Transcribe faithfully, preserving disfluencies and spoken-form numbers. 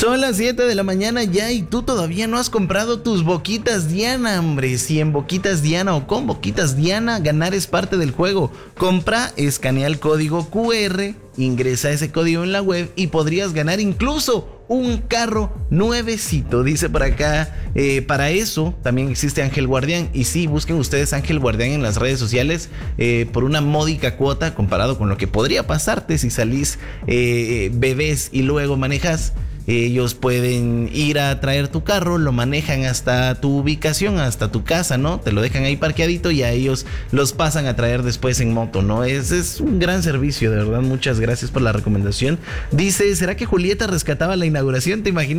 Son las siete de la mañana ya y tú todavía no has comprado tus Boquitas Diana, hombre. Si en Boquitas Diana o con Boquitas Diana, ganar es parte del juego. Compra, escanea el código cu erre, ingresa ese código en la web y podrías ganar incluso un carro nuevecito. Dice por acá, eh, para eso también existe Ángel Guardián. Y sí, busquen ustedes Ángel Guardián en las redes sociales eh, por una módica cuota comparado con lo que podría pasarte si salís eh, bebés y luego manejas. Ellos pueden ir a traer tu carro, lo manejan hasta tu ubicación, hasta tu casa, ¿no? Te lo dejan ahí parqueadito y a ellos los pasan a traer después en moto, ¿no? Es, es un gran servicio, de verdad. Muchas gracias por la recomendación. Dice, ¿será que Julieta rescataba la inauguración? ¿Te imaginas?